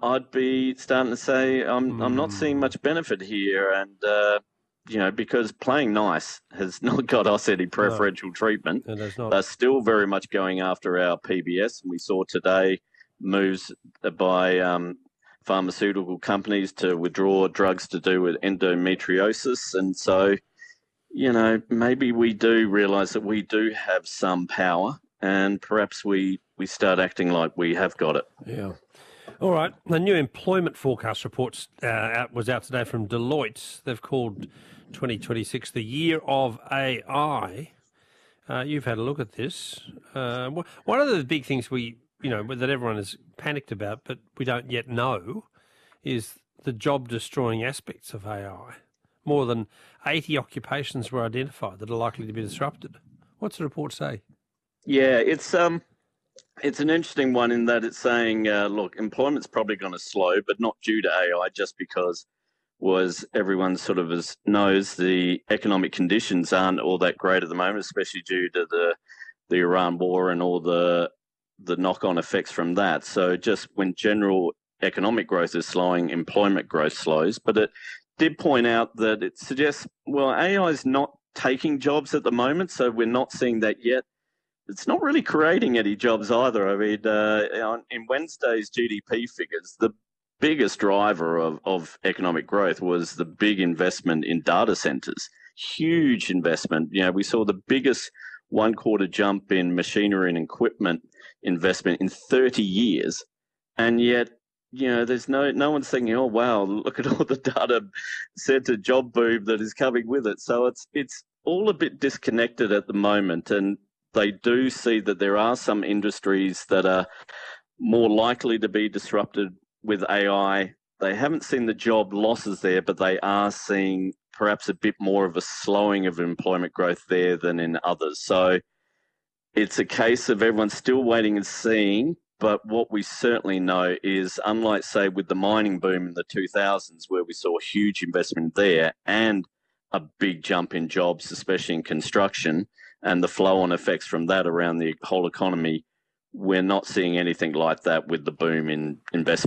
I'd be starting to say I'm not seeing much benefit here, and because playing nice has not got us any preferential treatment. It has not. They're still very much going after our PBS, and we saw today moves by pharmaceutical companies to withdraw drugs to do with endometriosis, and so maybe we do realise that we do have some power, and perhaps we start acting like we have got it. Yeah. All right. The new employment forecast report was out today from Deloitte. They've called 2026 the year of AI. You've had a look at this. One of the big things that everyone is panicked about, but we don't yet know, is the job-destroying aspects of AI. More than 80 occupations were identified that are likely to be disrupted. What's the report say? Yeah, it's an interesting one in that it's saying, look, employment's probably going to slow, but not due to AI, just because everyone sort of knows the economic conditions aren't all that great at the moment, especially due to the Iran war and all the knock-on effects from that. So just when general economic growth is slowing, employment growth slows. But it did point out that it suggests, well, AI is not taking jobs at the moment, so we're not seeing that yet. It's not really creating any jobs either. I mean, in Wednesday's GDP figures, the biggest driver of economic growth was the big investment in data centers. Huge investment. We saw the biggest one-quarter jump in machinery and equipment investment in 30 years. And yet, there's no one's thinking, oh, wow, look at all the data center job boom that is coming with it. So it's all a bit disconnected at the moment. And they do see that there are some industries that are more likely to be disrupted with AI. They haven't seen the job losses there, but they are seeing perhaps a bit more of a slowing of employment growth there than in others. So it's a case of everyone still waiting and seeing. But what we certainly know is, unlike, say, with the mining boom in the 2000s, where we saw huge investment there and a big jump in jobs, especially in construction, and the flow-on effects from that around the whole economy, we're not seeing anything like that with the boom in investment.